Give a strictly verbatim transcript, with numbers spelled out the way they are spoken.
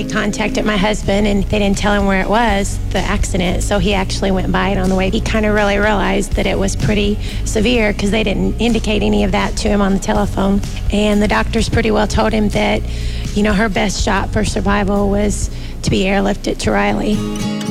they contacted my husband and they didn't tell him where it was, the accident, so he actually went by it on the way. He kind of really realized that it was pretty severe because they didn't indicate any of that to him on the telephone. And the doctors pretty well told him that, you know, her best shot for survival was to be airlifted to Riley.